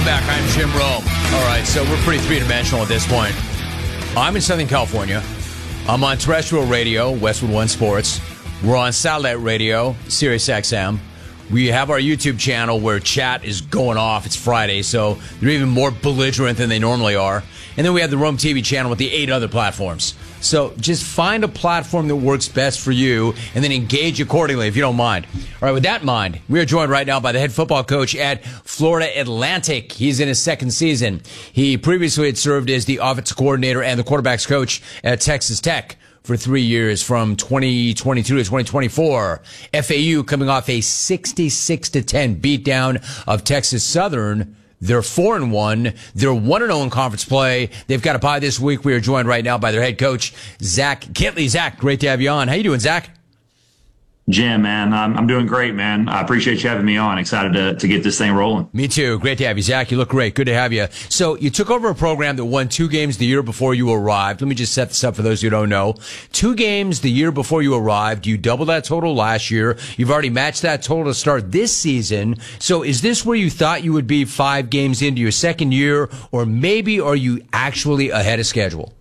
Welcome back. I'm Jim Rome. All right, so we're pretty three-dimensional at this point. I'm in Southern California. I'm on terrestrial radio, Westwood One Sports. We're on satellite radio, Sirius XM. We have our YouTube channel where chat is going off. It's Friday, so they're even more belligerent than they normally are. And then we have the Rome TV channel with the 8 other platforms. So just find a platform that works best for you and then engage accordingly if you don't mind. All right, with that in mind, we are joined right now by the head football coach at Florida Atlantic. He's in his second season. He previously had served as the offensive coordinator and the quarterback's coach at Texas Tech for 3 years from 2022 to 2024. FAU coming off a 66-10 beatdown of Texas Southern. They're 4-1. They're 1-0 in conference play. They've got a bye this week. We are joined right now by their head coach, Zach Kittley. Zach, great to have you on. How you doing, Zach? Jim, man, I'm doing great, man. I appreciate you having me on. Excited to get this thing rolling. Me too. Great to have you, Zach. You look great. Good to have you. So you took over a program that won 2 games the year before you arrived. Let me just set this up for those who don't know. 2 games the year before you arrived. You doubled that total last year. You've already matched that total to start this season. So is this where you thought you would be 5 games into your second year, or maybe are you actually ahead of schedule?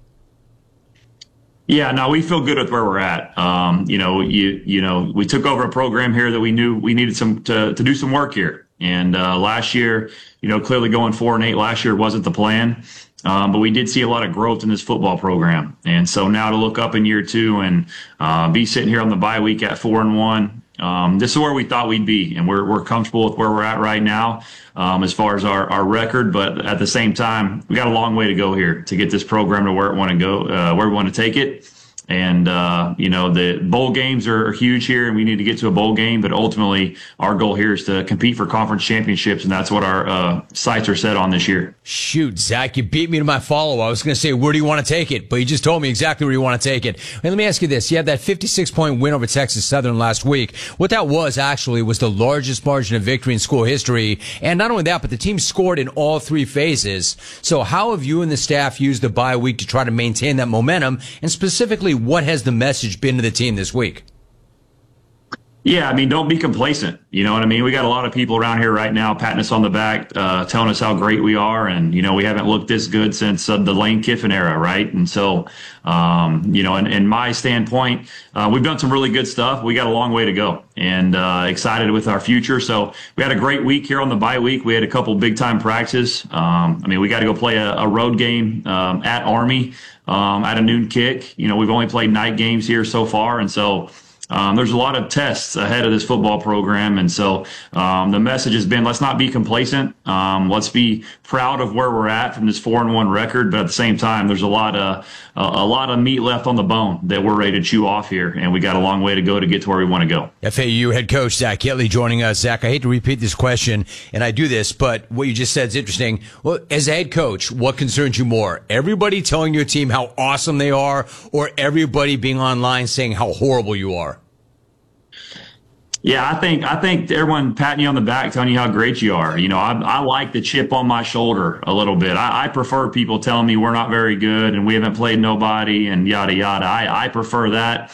Yeah, no, we feel good with where we're at. We took over a program here that we knew we needed to do some work here. And last year, clearly going 4-8 last year wasn't the plan. But we did see a lot of growth in this football program. And so now to look up in year 2 and be sitting here on the bye week at 4-1, this is where we thought we'd be, and we're comfortable with where we're at right now as far as our record. But at the same time, we got a long way to go here to get this program to where it want to go, where we want to take it. And, the bowl games are huge here, and we need to get to a bowl game. But ultimately, our goal here is to compete for conference championships, and that's what our sights are set on this year. Shoot, Zach, you beat me to my follow. I was going to say, where do you want to take it? But you just told me exactly where you want to take it. And let me ask you this. You had that 56-point win over Texas Southern last week. What that was actually was the largest margin of victory in school history. And not only that, but the team scored in all 3 phases. So how have you and the staff used the bye week to try to maintain that momentum? And specifically, what has the message been to the team this week? Yeah, I mean, don't be complacent. You know what I mean? We got a lot of people around here right now patting us on the back, telling us how great we are. And, we haven't looked this good since the Lane Kiffin era, right? And so, in my standpoint, we've done some really good stuff. We got a long way to go, and excited with our future. So we had a great week here on the bye week. We had a couple big-time practices. We got to go play a road game at Army at a noon kick. We've only played night games here so far, and so there's a lot of tests ahead of this football program. And so the message has been, let's not be complacent. Let's be proud of where we're at from this 4-1 record. But at the same time, there's a lot of meat left on the bone that we're ready to chew off here. And we got a long way to go to get to where we want to go. FAU head coach Zach Kittley joining us. Zach, I hate to repeat this question, and I do this, but what you just said is interesting. Well, as a head coach, what concerns you more? Everybody telling your team how awesome they are, or everybody being online saying how horrible you are? Yeah, I think everyone patting you on the back, telling you how great you are. I like the chip on my shoulder a little bit. I prefer people telling me we're not very good and we haven't played nobody and yada yada. I prefer that.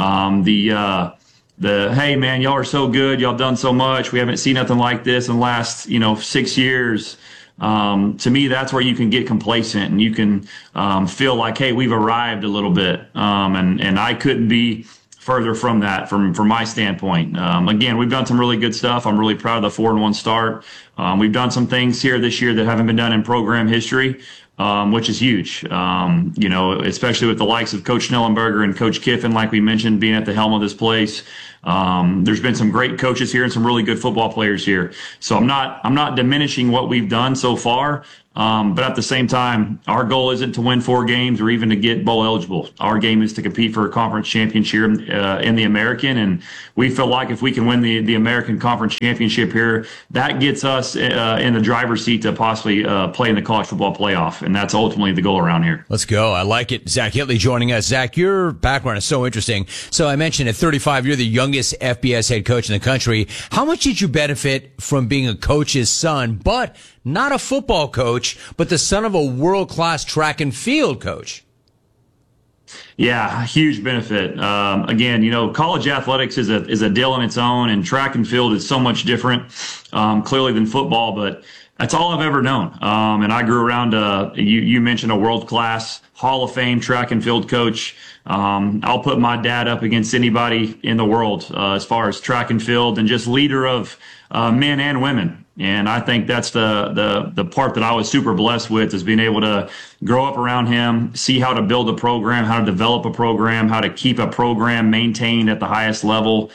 The hey man, y'all are so good, y'all done so much. We haven't seen nothing like this in the last 6 years. To me, that's where you can get complacent and you can feel like, hey, we've arrived a little bit. And I couldn't be further from that from my standpoint. Again, we've done some really good stuff. I'm really proud of the 4-1 start. We've done some things here this year that haven't been done in program history, which is huge. Especially with the likes of Coach Schnellenberger and Coach Kiffin, like we mentioned, being at the helm of this place. There's been some great coaches here and some really good football players here. So I'm not diminishing what we've done so far. But at the same time, our goal isn't to win 4 games or even to get bowl eligible. Our game is to compete for a conference championship in the American, and we feel like if we can win the American Conference Championship here, that gets us in the driver's seat to possibly play in the college football playoff, and that's ultimately the goal around here. Let's go. I like it. Zach Kittley joining us. Zach, your background is so interesting. So I mentioned at 35, you're the youngest FBS head coach in the country. How much did you benefit from being a coach's son, but not a football coach, but the son of a world-class track and field coach? Yeah, huge benefit. Again, college athletics is a deal in its own, and track and field is so much different, clearly than football. But that's all I've ever known. And I grew around. You mentioned a world class Hall of Fame track and field coach. I'll put my dad up against anybody in the world as far as track and field, and just leader of men and women. And I think that's the part that I was super blessed with, is being able to grow up around him, see how to build a program, how to develop a program, how to keep a program maintained at the highest level,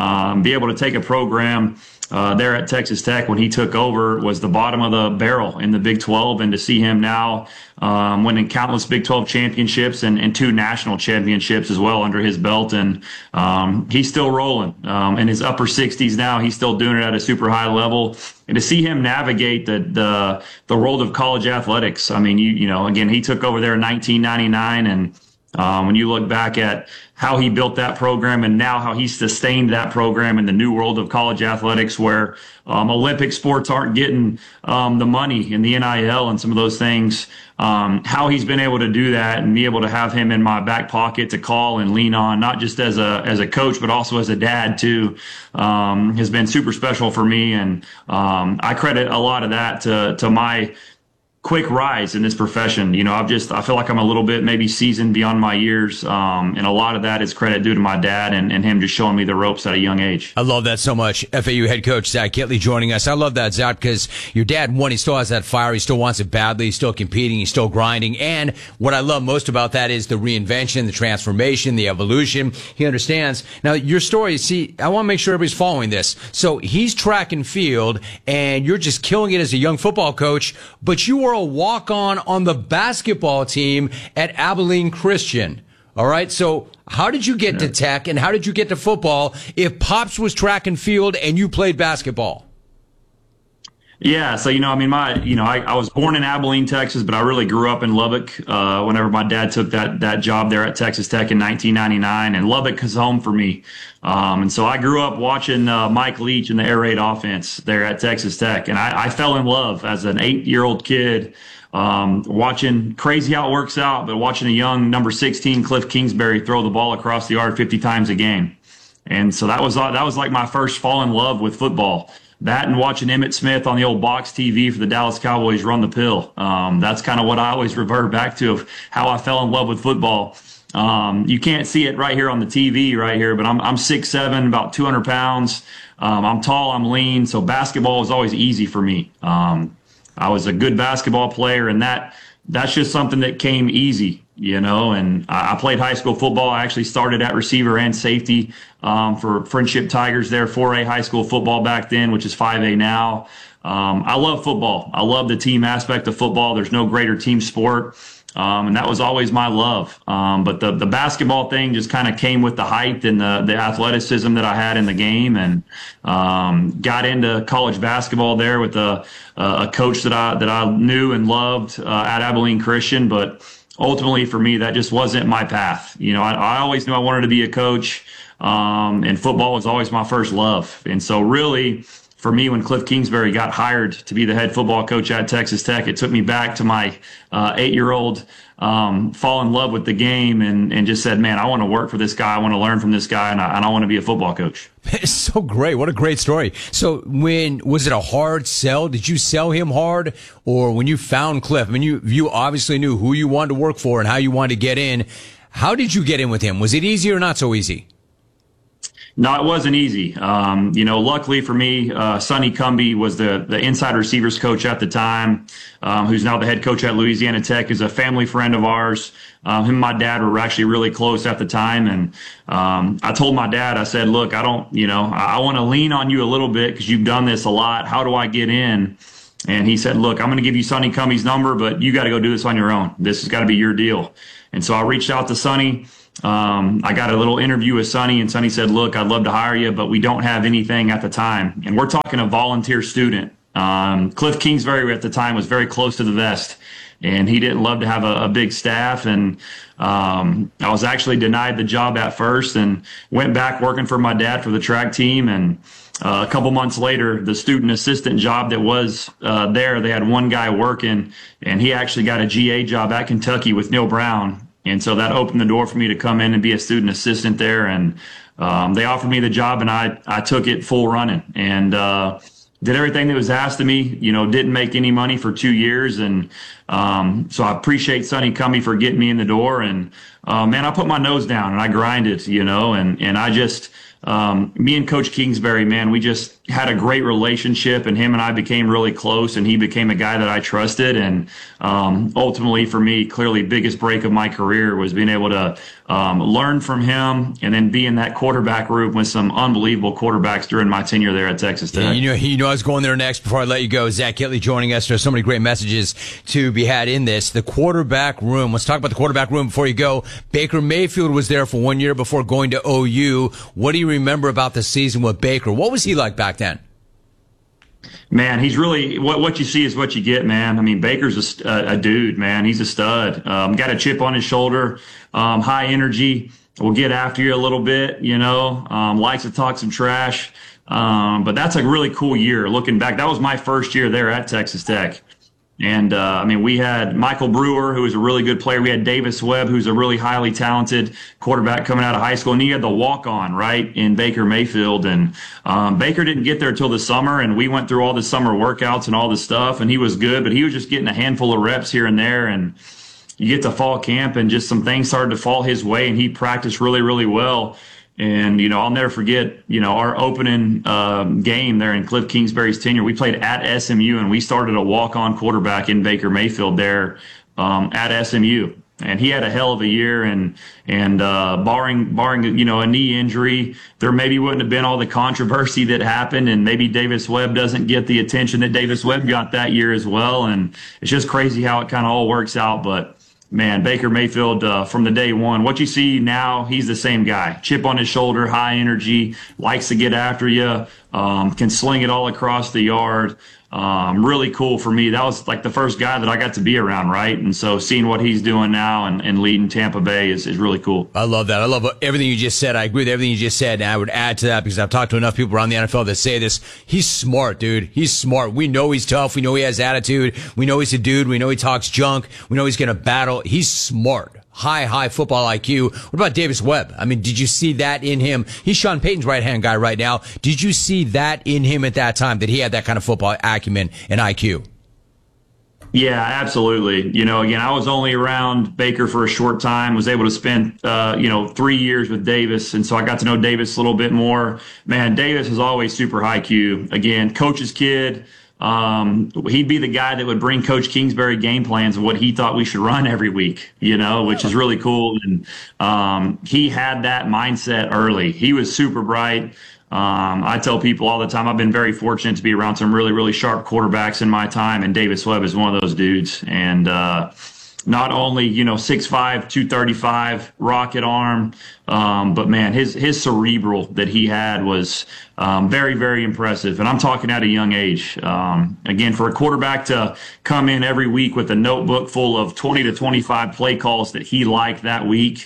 be able to take a program there at Texas Tech when he took over was the bottom of the barrel in the Big 12, and to see him now winning countless Big 12 championships and 2 national championships as well under his belt. And he's still rolling in his upper 60s now. He's still doing it at a super high level. And to see him navigate the world of college athletics, I mean, again, he took over there in 1999, and when you look back at how he built that program and now how he sustained that program in the new world of college athletics, where Olympic sports aren't getting the money and the NIL and some of those things, how he's been able to do that and be able to have him in my back pocket to call and lean on, not just as a coach, but also as a dad too, has been super special for me. And I credit a lot of that to my quick rise in this profession. I feel like I'm a little bit maybe seasoned beyond my years. And a lot of that is credit due to my dad and him just showing me the ropes at a young age. I love that so much. FAU head coach Zach Kittley joining us. I love that, Zach, because your dad, one, he still has that fire. He still wants it badly. He's still competing. He's still grinding. And what I love most about that is the reinvention, the transformation, the evolution. He understands. Now, your story, see, I want to make sure everybody's following this. So he's track and field, and you're just killing it as a young football coach, but you were a walk-on the basketball team at Abilene Christian. All right. So how did you get to Tech, and how did you get to football if Pops was track and field and you played basketball? Yeah. So, I was born in Abilene, Texas, but I really grew up in Lubbock whenever my dad took that job there at Texas Tech in 1999. And Lubbock is home for me. And so I grew up watching Mike Leach and the air raid offense there at Texas Tech. And I fell in love as an 8-year-old kid, watching, crazy how it works out, but watching a young number 16 Cliff Kingsbury throw the ball across the yard 50 times a game. And so that was like my first fall in love with football. That and watching Emmitt Smith on the old box TV for the Dallas Cowboys run the pill. That's kind of what I always revert back to, of how I fell in love with football. You can't see it right here on the TV right here, but I'm 6'7", about 200 pounds. I'm tall, I'm lean, so basketball was always easy for me. I was a good basketball player, and that's just something that came easy, and I played high school football. I actually started at receiver and safety for Friendship Tigers there, 4A high school football back then, which is 5A now. I love football. I love the team aspect of football. There's no greater team sport. And that was always my love. But the basketball thing just kind of came with the height and the athleticism that I had in the game, and got into college basketball there with a coach that I knew and loved at Abilene Christian. But ultimately for me, that just wasn't my path. I always knew I wanted to be a coach, and football was always my first love. And so really, for me, when Cliff Kingsbury got hired to be the head football coach at Texas Tech, it took me back to my 8-year-old fall in love with the game and just said, man, I want to work for this guy. I want to learn from this guy, and I want to be a football coach. It's so great. What a great story. So was it a hard sell? Did you sell him hard? Or when you found Cliff, I mean, you obviously knew who you wanted to work for and how you wanted to get in. How did you get in with him? Was it easy or not so easy? No, it wasn't easy. Luckily for me, Sonny Cumbie was the inside receivers coach at the time, who's now the head coach at Louisiana Tech, is a family friend of ours. Him and my dad were actually really close at the time. And I told my dad, I said, look, I want to lean on you a little bit because you've done this a lot. How do I get in? And he said, look, I'm going to give you Sonny Cumbie's number, but you got to go do this on your own. This has got to be your deal. And so I reached out to Sonny. I got a little interview with Sonny, and Sonny said, look, I'd love to hire you, but we don't have anything at the time. And we're talking a volunteer student. Cliff Kingsbury at the time was very close to the vest, and he didn't love to have a big staff. And I was actually denied the job at first and went back working for my dad for the track team. And a couple months later, the student assistant job that was there, they had one guy working, and he actually got a GA job at Kentucky with Neil Brown. And so that opened the door for me to come in and be a student assistant there. And they offered me the job, and I took it full running and did everything that was asked of me. Didn't make any money for 2 years. And so I appreciate Sonny Cumbie for getting me in the door. And man, I put my nose down and I grinded, and I just me and Coach Kingsbury, man, we just had a great relationship, and him and I became really close, and he became a guy that I trusted. And ultimately for me, clearly biggest break of my career was being able to learn from him and then be in that quarterback room with some unbelievable quarterbacks during my tenure there at Texas Tech. I was going there next before I let you go. Zach Kittley joining us. There's so many great messages to be had in this. The quarterback room. Let's talk about the quarterback room before you go. Baker Mayfield was there for 1 year before going to OU. What do you remember about the season with Baker? What was he like back then? Man, he's really what you see is what you get, man. I mean, Baker's a dude, man. He's a stud. Got a chip on his shoulder, high energy. Will get after you a little bit, likes to talk some trash. But that's a really cool year. Looking back, that was my first year there at Texas Tech. And, we had Michael Brewer, who was a really good player. We had Davis Webb, who's a really highly talented quarterback coming out of high school. And he had the walk-on, right, in Baker Mayfield. And Baker didn't get there till the summer, and we went through all the summer workouts and all this stuff, and he was good. But he was just getting a handful of reps here and there. And you get to fall camp, and just some things started to fall his way, and he practiced really, really well. And, I'll never forget, our opening game there in Cliff Kingsbury's tenure. We played at SMU, and we started a walk-on quarterback in Baker Mayfield there at SMU. And he had a hell of a year, and barring a knee injury, there maybe wouldn't have been all the controversy that happened, and maybe Davis Webb doesn't get the attention that Davis Webb got that year as well. And it's just crazy how it kind of all works out. But man, Baker Mayfield, from the day one, what you see now, he's the same guy. Chip on his shoulder, high energy, likes to get after you, can sling it all across the yard. Really cool for me. That was like the first guy that I got to be around, right? And so seeing what he's doing now and leading Tampa Bay is really cool. I love that. I love everything you just said. I agree with everything you just said. And I would add to that because I've talked to enough people around the NFL that say this. He's smart, dude. He's smart. We know he's tough. We know he has attitude. We know he's a dude. We know he talks junk. We know he's going to battle. He's smart. High football IQ. What about Davis Webb? I mean, did you see that in him? He's Sean Payton's right-hand guy right now. Did you see that in him at that time, that he had that kind of football acumen and IQ? Yeah, absolutely. Again, I was only around Baker for a short time, was able to spend, 3 years with Davis. And so I got to know Davis a little bit more. Man, Davis is always super high Q. Again, coach's kid. He'd be the guy that would bring Coach Kingsbury game plans of what he thought we should run every week, which is really cool. And he had that mindset early. He was super bright. I tell people all the time, I've been very fortunate to be around some really, really sharp quarterbacks in my time, and Davis Webb is one of those dudes. And not only 6'5", 235, rocket arm, but man, his cerebral that he had was very, very impressive. And I'm talking at a young age. Again, for a quarterback to come in every week with a notebook full of 20 to 25 play calls that he liked that week,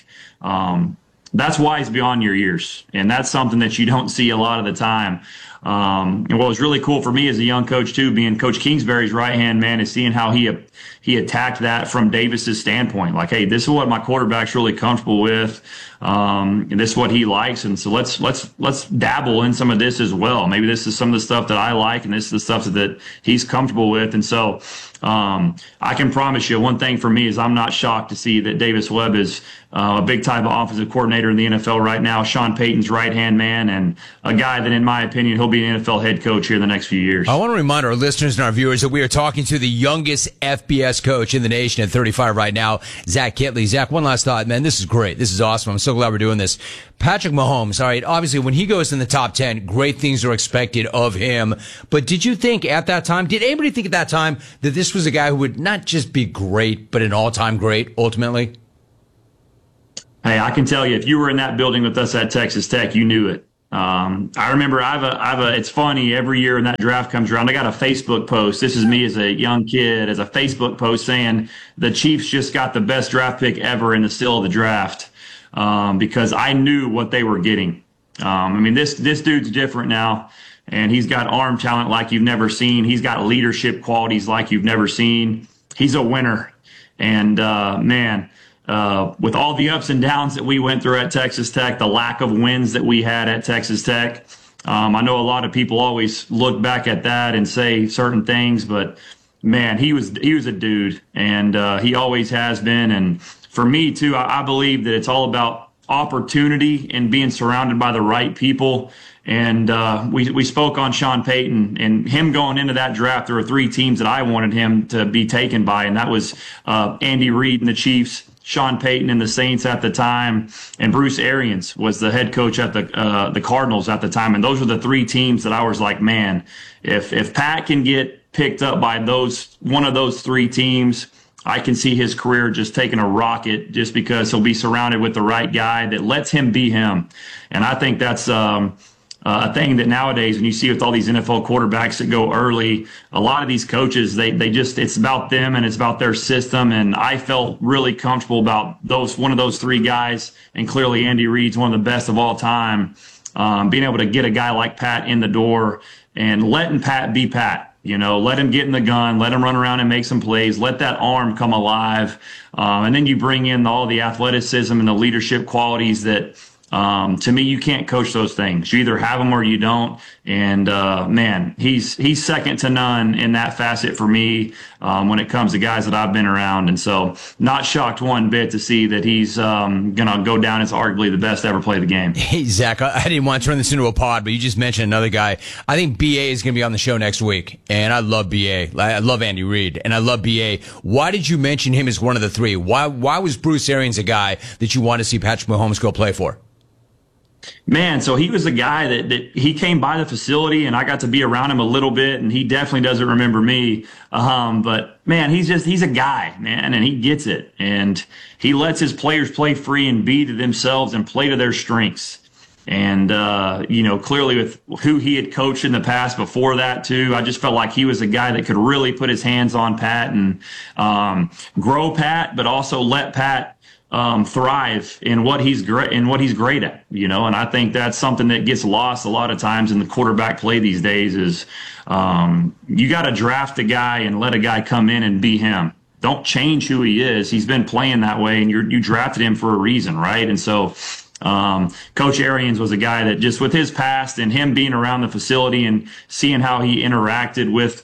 that's wise beyond your years. And that's something that you don't see a lot of the time. And what was really cool for me as a young coach too, being Coach Kingsbury's right-hand man, is seeing how he attacked that from Davis's standpoint. Like, hey, this is what my quarterback's really comfortable with. And this is what he likes. And so let's dabble in some of this as well. Maybe this is some of the stuff that I like, and this is the stuff that he's comfortable with. And so I can promise you one thing for me is I'm not shocked to see that Davis Webb is a big time offensive coordinator in the NFL right now, Sean Payton's right-hand man, and a guy that, in my opinion, he'll be an NFL head coach here in the next few years. I want to remind our listeners and our viewers that we are talking to the youngest FBS coach in the nation at 35 right now, Zach Kittley. Zach, one last thought, man. This is great. This is awesome. I'm so glad we're doing this. Patrick Mahomes, all right, obviously when he goes in the top 10, great things are expected of him. But did you think at that time, did anybody think at that time that this was a guy who would not just be great, but an all-time great ultimately? Hey, I can tell you, if you were in that building with us at Texas Tech, you knew it. I remember it's funny, every year when that draft comes around, I got a Facebook post. This is me as a young kid, as a Facebook post saying the Chiefs just got the best draft pick ever in the still of the draft, because I knew what they were getting. This dude's different now, and he's got arm talent like you've never seen. He's got leadership qualities like you've never seen. He's a winner. And, with all the ups and downs that we went through at Texas Tech, the lack of wins that we had at Texas Tech, I know a lot of people always look back at that and say certain things, but man, he was a dude, and he always has been. And for me too, I believe that it's all about opportunity and being surrounded by the right people. And we spoke on Sean Payton and him going into that draft. There were 3 teams that I wanted him to be taken by, and that was Andy Reid and the Chiefs, Sean Payton and the Saints at the time, and Bruce Arians was the head coach at the Cardinals at the time. And those were the 3 teams that I was like, man, if Pat can get picked up by one of those 3 teams, I can see his career just taking a rocket just because he'll be surrounded with the right guy that lets him be him. And I think that's a thing that nowadays, when you see with all these NFL quarterbacks that go early, a lot of these coaches, they just, it's about them and it's about their system. And I felt really comfortable about one of those 3 guys. And clearly Andy Reid's one of the best of all time. Being able to get a guy like Pat in the door and letting Pat be Pat. Let him get in the gun, let him run around and make some plays, let that arm come alive. And then you bring in all the athleticism and the leadership qualities that, to me, you can't coach those things. You either have them or you don't. And, man, he's second to none in that facet for me, when it comes to guys that I've been around. And so not shocked one bit to see that he's, going to go down as arguably the best to ever play the game. Hey, Zach, I didn't want to turn this into a pod, but you just mentioned another guy. I think BA is going to be on the show next week. And I love BA. I love Andy Reid and I love BA. Why did you mention him as one of the 3? Why was Bruce Arians a guy that you want to see Patrick Mahomes go play for? Man, so he was a guy that he came by the facility and I got to be around him a little bit, and he definitely doesn't remember me. But man, he's a guy, man, and he gets it. And he lets his players play free and be to themselves and play to their strengths. And, clearly with who he had coached in the past before that too, I just felt like he was a guy that could really put his hands on Pat and grow Pat, but also let Pat thrive in what he's great at, and I think that's something that gets lost a lot of times in the quarterback play these days is you got to draft a guy and let a guy come in and be him. Don't change who he is. He's been playing that way, and you drafted him for a reason, right? And so Coach Arians was a guy that just with his past and him being around the facility and seeing how he interacted with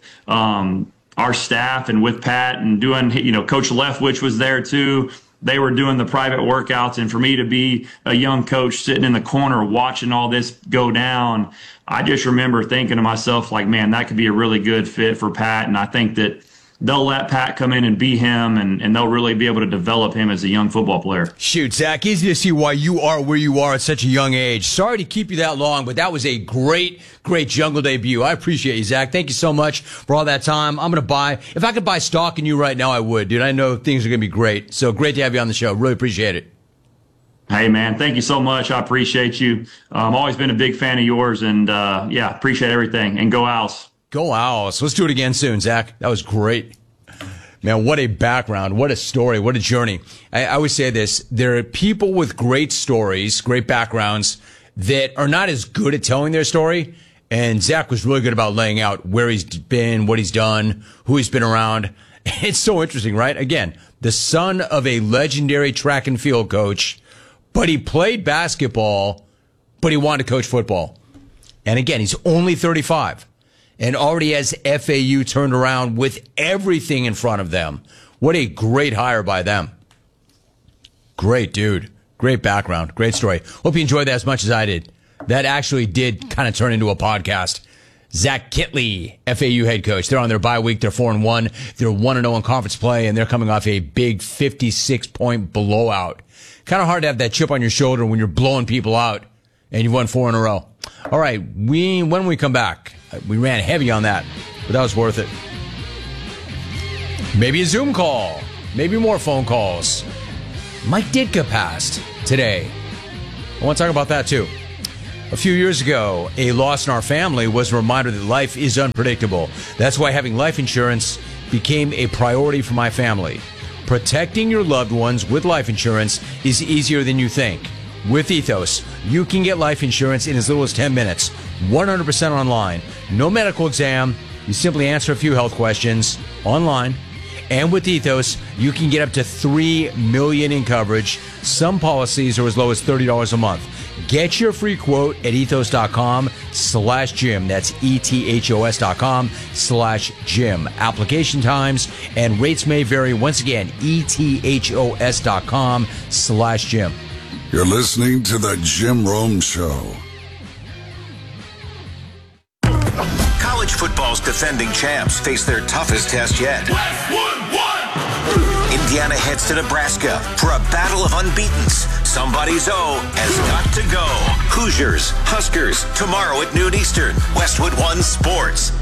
our staff and with Pat and doing, Coach Leftwich was there too. They were doing the private workouts, and for me to be a young coach sitting in the corner watching all this go down, I just remember thinking to myself, like, man, that could be a really good fit for Pat. And I think that they'll let Pat come in and be him, and they'll really be able to develop him as a young football player. Shoot, Zach, easy to see why you are where you are at such a young age. Sorry to keep you that long, but that was a great Jungle debut. I appreciate you, Zach. Thank you so much for all that time. If I could buy stock in you right now, I would, dude. I know things are going to be great. So great to have you on the show. Really appreciate it. Hey, man, thank you so much. I appreciate you. I've always been a big fan of yours, and appreciate everything. And go Owls. Go Owls. Let's do it again soon, Zach. That was great. Man, what a background, what a story, what a journey. I always say this, there are people with great stories, great backgrounds that are not as good at telling their story. And Zach was really good about laying out where he's been, what he's done, who he's been around. It's so interesting, right? Again, the son of a legendary track and field coach, but he played basketball, but he wanted to coach football. And again, he's only 35. And already has FAU turned around with everything in front of them. What a great hire by them. Great dude. Great background. Great story. Hope you enjoyed that as much as I did. That actually did kind of turn into a podcast. Zach Kittley, FAU head coach. They're on their bye week. They're 4-1. They're 1-0 in conference play, and they're coming off a big 56-point blowout. Kind of hard to have that chip on your shoulder when you're blowing people out, and you've won 4 in a row. All right, when we come back, we ran heavy on that, but that was worth it. Maybe a Zoom call. Maybe more phone calls. Mike Ditka passed today. I want to talk about that too. A few years ago, a loss in our family was a reminder that life is unpredictable. That's why having life insurance became a priority for my family. Protecting your loved ones with life insurance is easier than you think. With Ethos, you can get life insurance in as little as 10 minutes, 100% online. No medical exam. You simply answer a few health questions online, And with Ethos, you can get up to $3 million in coverage. Some policies are as low as $30 a month. Get your free quote at ethos.com/Jim. That's ethos.com/Jim. Application times and rates may vary. Once again, ethos.com/Jim. You're listening to the Jim Rome Show. College football's defending champs face their toughest test yet. Indiana heads to Nebraska for a battle of unbeatens. Somebody's O has got to go. Hoosiers, Huskers, tomorrow at noon Eastern. Westwood One Sports.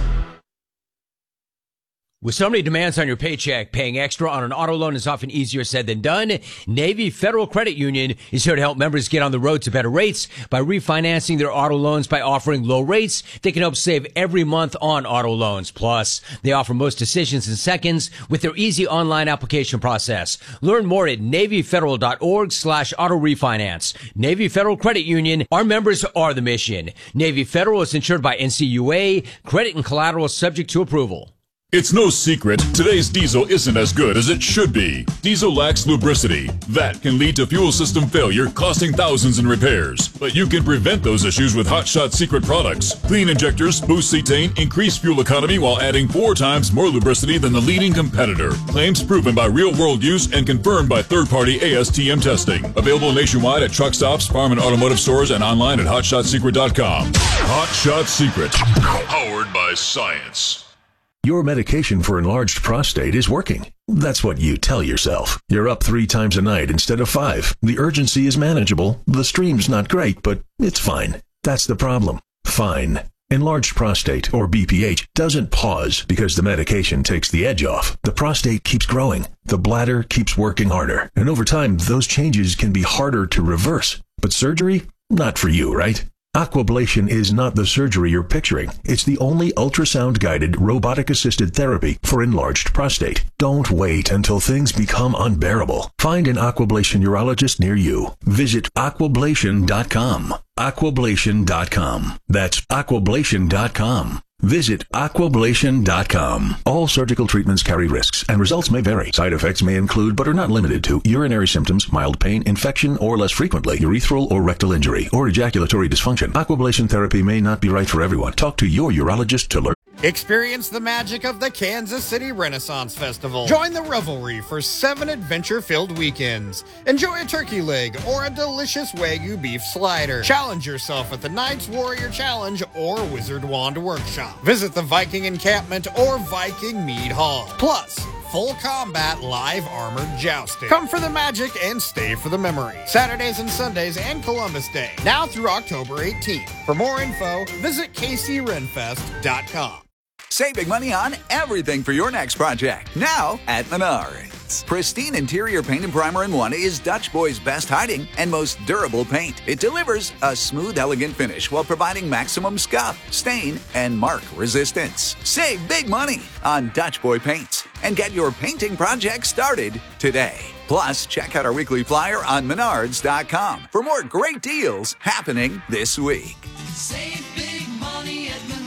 With so many demands on your paycheck, paying extra on an auto loan is often easier said than done. Navy Federal Credit Union is here to help members get on the road to better rates by refinancing their auto loans by offering low rates. They can help save every month on auto loans. Plus, they offer most decisions in seconds with their easy online application process. Learn more at NavyFederal.org/auto refinance. Navy Federal Credit Union. Our members are the mission. Navy Federal is insured by NCUA. Credit and collateral subject to approval. It's no secret, today's diesel isn't as good as it should be. Diesel lacks lubricity. That can lead to fuel system failure, costing thousands in repairs. But you can prevent those issues with Hot Shot Secret products. Clean injectors, boost cetane, increase fuel economy while adding 4 times more lubricity than the leading competitor. Claims proven by real-world use and confirmed by third-party ASTM testing. Available nationwide at truck stops, farm and automotive stores, and online at HotShotSecret.com. Hot Shot Secret. Powered by science. Your medication for enlarged prostate is working. That's what you tell yourself. You're up 3 times a night instead of 5. The urgency is manageable. The stream's not great, but it's fine. That's the problem. Fine. Enlarged prostate, or BPH, doesn't pause because the medication takes the edge off. The prostate keeps growing. The bladder keeps working harder. And over time, those changes can be harder to reverse. But surgery? Not for you, right? Aquablation is not the surgery you're picturing. It's the only ultrasound-guided, robotic-assisted therapy for enlarged prostate. Don't wait until things become unbearable. Find an Aquablation urologist near you. Visit aquablation.com. Aquablation.com. That's aquablation.com. Visit aquablation.com. All surgical treatments carry risks, and results may vary. Side effects may include, but are not limited to, urinary symptoms, mild pain, infection, or less frequently, urethral or rectal injury, or ejaculatory dysfunction. Aquablation therapy may not be right for everyone. Talk to your urologist to learn. Experience the magic of the Kansas City Renaissance Festival. Join the revelry for 7 adventure-filled weekends. Enjoy a turkey leg or a delicious Wagyu beef slider. Challenge yourself at the Knights Warrior Challenge or Wizard Wand Workshop. Visit the Viking Encampment or Viking Mead Hall. Plus, full combat live armored jousting. Come for the magic and stay for the memory. Saturdays and Sundays and Columbus Day. Now through October 18th. For more info, visit kcrenfest.com. Save big money on everything for your next project. Now at Menards. Pristine interior paint and primer in one is Dutch Boy's best hiding and most durable paint. It delivers a smooth, elegant finish while providing maximum scuff, stain, and mark resistance. Save big money on Dutch Boy paints and get your painting project started today. Plus, check out our weekly flyer on Menards.com for more great deals happening this week. Save big money at Menards.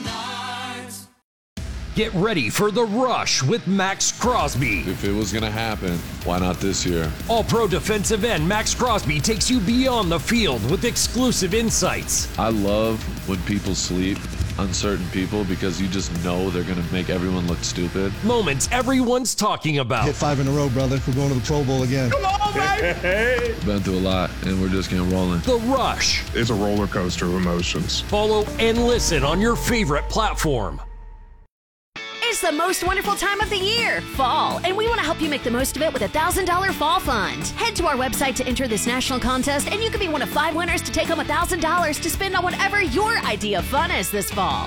Get ready for The Rush with Max Crosby. If it was going to happen, why not this year? All-pro defensive end Max Crosby takes you beyond the field with exclusive insights. I love when people sleep, uncertain people, because you just know they're going to make everyone look stupid. Moments everyone's talking about. Hit 5 in a row, brother. We're going to the Pro Bowl again. Come on, baby! Been through a lot, and we're just getting rolling. The Rush. It's a roller coaster of emotions. Follow and listen on your favorite platform. It's the most wonderful time of the year, fall, and we want to help you make the most of it with a $1,000 fall fund. Head to our website to enter this national contest, and you could be one of 5 winners to take home $1,000 to spend on whatever your idea of fun is this fall.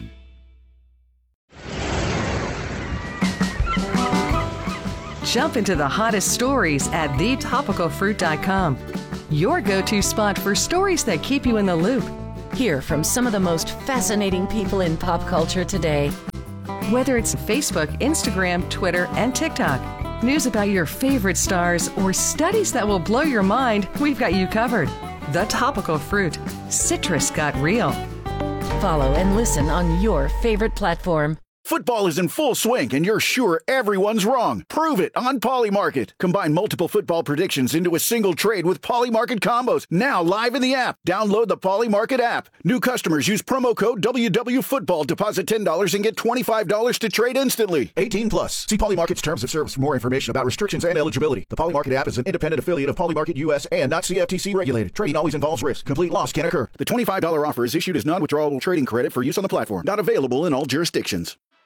Jump into the hottest stories at thetopicalfruit.com. Your go-to spot for stories that keep you in the loop. Hear from some of the most fascinating people in pop culture today. Whether it's Facebook, Instagram, Twitter, and TikTok, news about your favorite stars, or studies that will blow your mind, we've got you covered. The Topical Fruit. Citrus got real. Follow and listen on your favorite platform. Football is in full swing, and you're sure everyone's wrong. Prove it on Polymarket. Combine multiple football predictions into a single trade with Polymarket combos. Now live in the app. Download the Polymarket app. New customers use promo code WWFootball. Deposit $10 and get $25 to trade instantly. 18 plus. See Polymarket's terms of service for more information about restrictions and eligibility. The Polymarket app is an independent affiliate of Polymarket US and not CFTC regulated. Trading always involves risk. Complete loss can occur. The $25 offer is issued as non-withdrawable trading credit for use on the platform. Not available in all jurisdictions.